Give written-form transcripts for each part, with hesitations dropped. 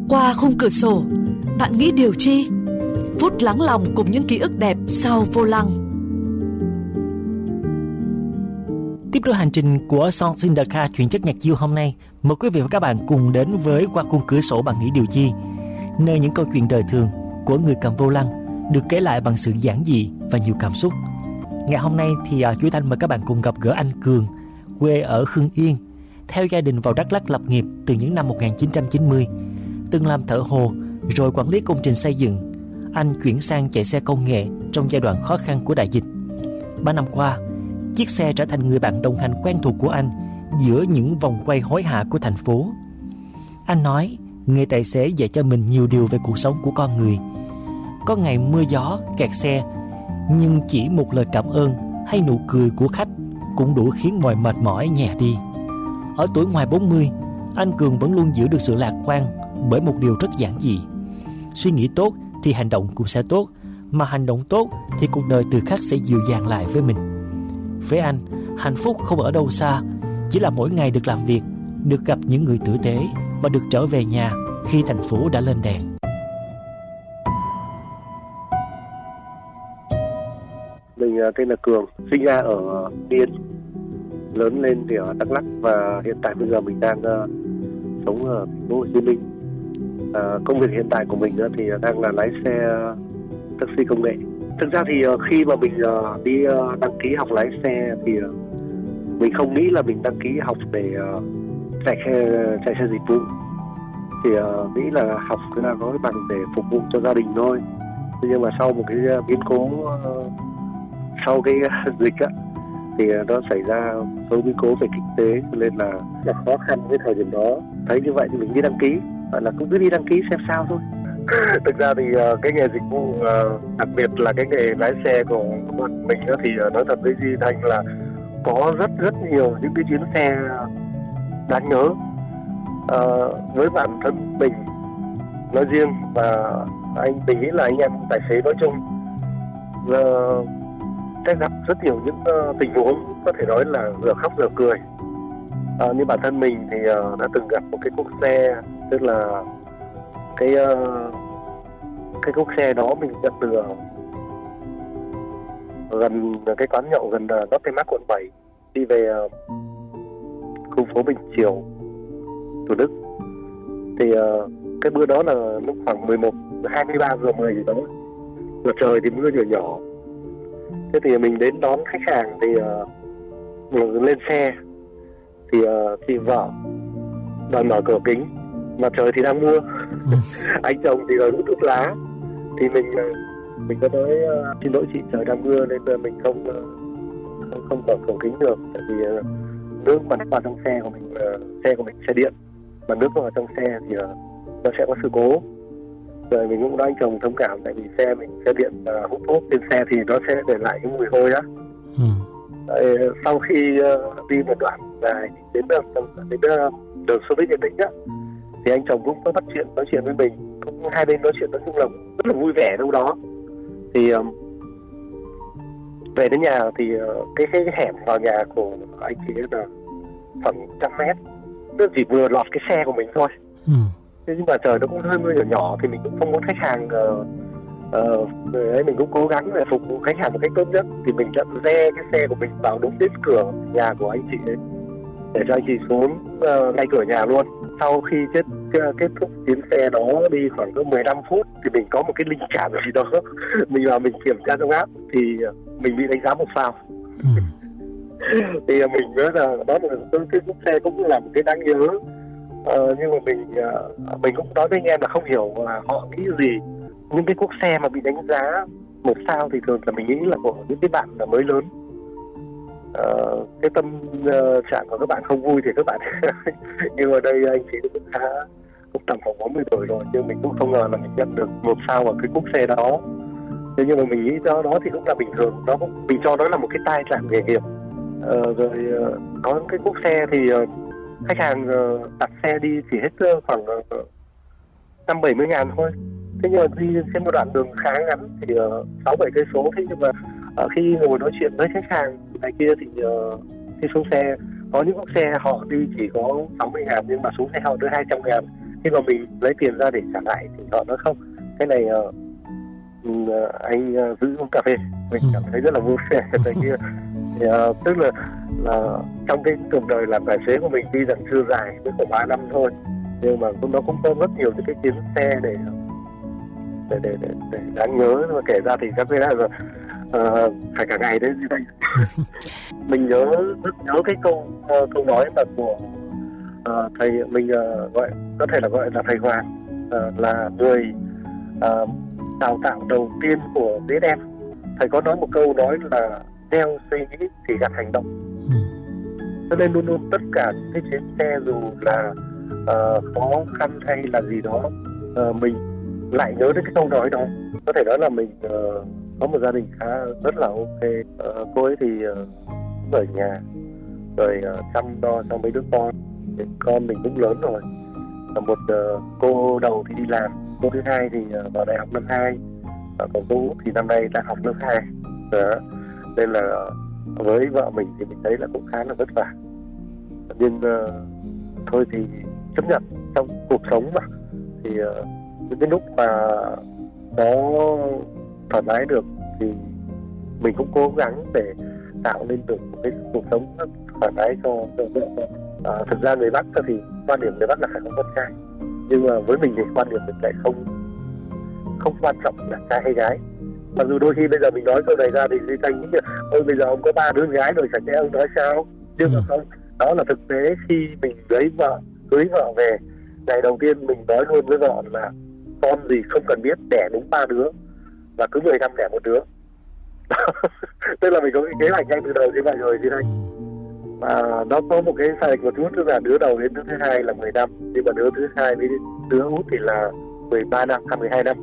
Qua khung cửa sổ, bạn nghĩ điều chi? Phút lắng lòng cùng những ký ức đẹp sau vô lăng. Tiếp nối hành trình của Songs in the Car chuyển chất nhạc chill hôm nay, mời quý vị và các bạn cùng đến với Qua khung cửa sổ bạn nghĩ điều chi, nơi những câu chuyện đời thường của người cầm vô lăng được kể lại bằng sự giản dị và nhiều cảm xúc. Ngày hôm nay thì Chuối Thanh mời các bạn cùng gặp gỡ anh Cường, quê ở Hưng Yên, theo gia đình vào Đắk Lắk lập nghiệp từ những năm 1990. Từng làm thợ hồ, rồi quản lý công trình xây dựng. Anh chuyển sang chạy xe công nghệ trong giai đoạn khó khăn của đại dịch. 3 năm qua, chiếc xe trở thành người bạn đồng hành quen thuộc của anh giữa những vòng quay hối hả của thành phố. Anh nói, nghề tài xế dạy cho mình nhiều điều về cuộc sống của con người. Có ngày mưa gió, kẹt xe, nhưng chỉ một lời cảm ơn hay nụ cười của khách cũng đủ khiến mọi mệt mỏi nhẹ đi. Ở tuổi ngoài 40, anh Cường vẫn luôn giữ được sự lạc quan bởi một điều rất giản dị. Suy nghĩ tốt thì hành động cũng sẽ tốt, mà hành động tốt thì cuộc đời từ khắc sẽ dịu dàng lại với mình. Với anh, hạnh phúc không ở đâu xa, chỉ là mỗi ngày được làm việc, được gặp những người tử tế và được trở về nhà khi thành phố đã lên đèn. Mình tên là Cường, sinh ra ở Yên, lớn lên thì ở Đắk Lắk và hiện tại bây giờ mình đang sống ở thành phố Hồ Chí Minh. Công việc hiện tại của mình thì đang là lái xe taxi công nghệ. Thực ra thì khi mà mình đi đăng ký học lái xe thì mình không nghĩ là mình đăng ký học để chạy xe dịch vụ. Thì nghĩ là học cứ là có cái bằng để phục vụ cho gia đình thôi. Nhưng mà sau một cái biến cố sau cái dịch á, thì nó xảy ra số biến cố về kinh tế nên là khó khăn với thời điểm đó. Thấy như vậy thì mình đi đăng ký, gọi là cũng cứ đi đăng ký xem sao thôi. Thực ra thì cái nghề dịch vụ, đặc biệt là cái nghề lái xe của mình thì nói thật với Duy Thành là có rất nhiều những cái chuyến xe đáng nhớ. Với bản thân mình nói riêng và mình nghĩ là anh em tài xế nói chung sẽ gặp rất nhiều những tình huống có thể nói là vừa khóc vừa cười. Như bản thân mình thì đã từng gặp một cái cúc xe, tức là cái cúc xe đó mình nhận từ gần cái quán nhậu gần Lotte Mart quận 7 đi về khu phố Bình Triều, Thủ Đức. Thì cái bữa đó là lúc khoảng 23 giờ 10 gì đó, và trời thì mưa nhỏ nhỏ. Thế thì mình đến đón khách hàng thì lên xe thì chị vợ đòi mở cửa kính mà trời thì đang mưa. Anh chồng thì đòi hút thuốc lá. Thì mình có nói xin lỗi chị, trời đang mưa nên là mình không mở cửa kính được, tại vì nước bắn vào trong xe của mình, xe của mình xe điện mà nước vào trong xe thì nó sẽ có sự cố. Rồi mình cũng nói anh chồng thông cảm, tại vì xe mình xe điện hút thuốc trên xe thì nó sẽ để lại cái mùi hôi á. Sau khi đi một đoạn dài đến đường Xô Viết Nhật Định á, thì anh chồng cũng có bắt chuyện nói chuyện với mình, cũng hai bên nói chuyện nói chung là rất là vui vẻ đâu đó. Thì về đến nhà thì cái hẻm vào nhà của anh chị là khoảng 100 mét, nó chỉ vừa lọt cái xe của mình thôi. Thế nhưng mà trời nó cũng hơi mưa nhỏ nhỏ thì mình cũng không muốn khách hàng mình cũng cố gắng để phục vụ khách hàng một cách tốt nhất, thì mình đã re cái xe của mình vào đúng đến cửa nhà của anh chị ấy để cho anh chị xuống ngay cửa nhà luôn. Sau khi kết thúc chuyến xe đó đi khoảng có 15 phút thì mình có một cái linh cảm gì đó. Mình vào mình kiểm tra trong app thì mình bị đánh giá 1 sao. Thì mình nói là đó là cái chiếc xe cũng là một cái đáng nhớ. Nhưng mà mình cũng nói với anh em là không hiểu là họ nghĩ gì. Những cái cuốc xe mà bị đánh giá 1 sao thì thường là mình nghĩ là của những cái bạn là mới lớn. Cái tâm trạng của các bạn không vui thì các bạn nhưng ở đây anh chị cũng tầm khoảng 40 tuổi rồi, nhưng mình cũng không ngờ là mình nhận được 1 sao ở cái cuốc xe đó. Thế nhưng mà mình nghĩ đó thì cũng là bình thường, đó cũng mình cho nó là một cái tai nạn nghề nghiệp. Rồi có cái cuốc xe thì khách hàng đặt xe đi chỉ hết khoảng 50-70 ngàn thôi. Thế nhưng mà đi trên một đoạn đường khá ngắn thì 6-7 cây số. Thế nhưng mà khi ngồi nói chuyện với khách hàng này kia thì khi xuống xe, có những chiếc xe họ đi chỉ có 60 ngàn nhưng mà xuống xe họ đưa 200 ngàn. khi mà mình lấy tiền ra để trả lại thì họ nói không, cái này anh giữ uống cà phê. Mình cảm thấy rất là vui vẻ tại kia. Thì, tức là trong cái cuộc đời làm tài xế của mình tuy rằng chưa dài, mới có 3 năm thôi, nhưng mà nó cũng có rất nhiều những cái chuyến xe để đáng nhớ. Mà kể ra thì các cái là phải cả ngày đấy. Mình rất nhớ cái câu nói mà của thầy mình gọi, có thể là gọi là thầy Hoàng, là người đào tạo đầu tiên của DSM. Thầy có nói một câu nói là gieo suy nghĩ thì gặt hành động. Cho nên luôn luôn tất cả những cái chuyến xe dù là khó khăn hay là gì đó, mình lại nhớ đến cái câu nói đó. Có thể nói là mình có một gia đình rất là ok. Cô ấy thì ở nhà rồi chăm lo cho mấy đứa con mình cũng lớn rồi. Một cô đầu thì đi làm, cô thứ hai thì vào đại học năm 2, còn cô thì năm nay đã học lớp 2. Đó. Nên là với vợ mình thì mình thấy là cũng khá là vất vả. Nhưng thôi thì chấp nhận, trong cuộc sống mà thì những cái lúc mà nó thoải mái được thì mình cũng cố gắng để tạo nên được một cái cuộc sống thoải mái cho vợ con. Thực ra người Bắc thì quan điểm người Bắc là phải có con trai, nhưng mà với mình thì quan điểm mình lại không quan trọng là trai hay gái. Mặc dù đôi khi bây giờ mình nói câu này ra thì Duy Thanh nghĩ là ôi bây giờ ông có 3 đứa gái rồi chẳng lẽ ông nói sao, nhưng mà không, đó là thực tế. Khi mình cưới vợ về, ngày đầu tiên mình nói luôn với vợ là con gì không cần biết, đẻ đúng 3 đứa và cứ 10 năm đẻ một đứa. Tức là mình có cái kế hoạch ngay từ đầu như vậy rồi Duy Thanh. Mà nó có một cái sai lệch một chút, tức là đứa đầu đến đứa thứ hai là 10 năm, nhưng mà đứa thứ hai với đứa út thì là 13 năm, 12 năm.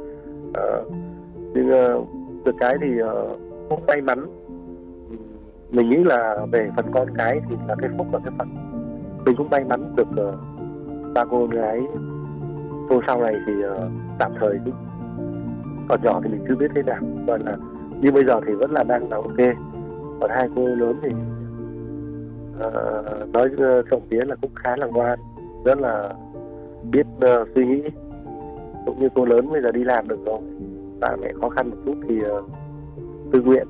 Nhưng được cái thì cũng may mắn. Mình nghĩ là về phần con cái thì là cái phúc và cái phận. Mình cũng may mắn được 3 cô gái. Cô sau này thì tạm thời cũng còn nhỏ thì mình chưa biết thế nào, còn là nhưng bây giờ thì vẫn là đang là ok. Còn 2 cô lớn thì nói trộm vía là cũng khá là ngoan, rất là biết suy nghĩ. Cũng như cô lớn bây giờ đi làm được rồi, ba mẹ khó khăn một chút thì tự nguyện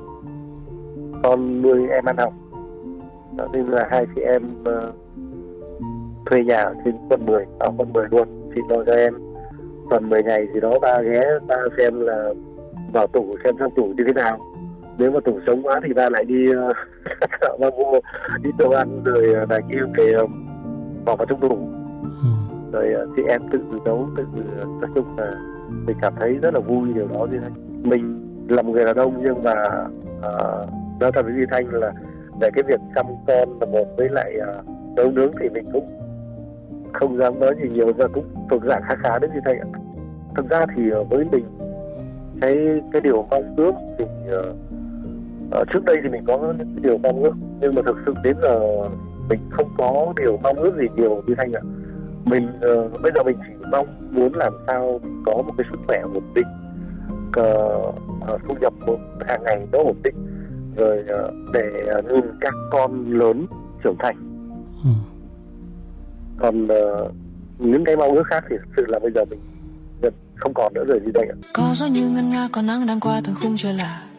con nuôi em ăn học. Đó, nên là 2 chị em thuê nhà ở trên quận 10, ở quận 10 luôn, chị lo cho em. Tuần 10 ngày gì đó ba ghé, ba xem là vào tủ xem trong tủ như thế nào. Nếu mà tủ sống quá thì ba lại đi chợ ba mua đi đồ ăn rồi này kia về bỏ vào trong tủ. Rồi chị em tự nấu, nói chung là mình cảm thấy rất là vui điều đó. Như thế mình là một người đàn ông, nhưng mà nói thật với Duy Thanh là về cái việc chăm con là một, với lại nấu nướng thì mình cũng không dám nói gì nhiều, và cũng thuộc dạng khá đấy Duy Thanh ạ. Thực ra thì với mình cái điều mong ước thì trước đây thì mình có những cái điều mong ước, nhưng mà thực sự đến giờ mình không có điều mong ước gì nhiều Duy Thanh ạ. Mình bây giờ mình chỉ mong muốn làm sao có một cái sức khỏe ổn định, thu nhập hàng ngày nó ổn định, rồi để nhìn các con lớn trưởng thành. Còn những cái mong ước khác thì thực sự là bây giờ mình không còn nữa rồi Duy Thanh ạ. Có gió như ngân nga, còn nắng đang qua từng khung trời lạ.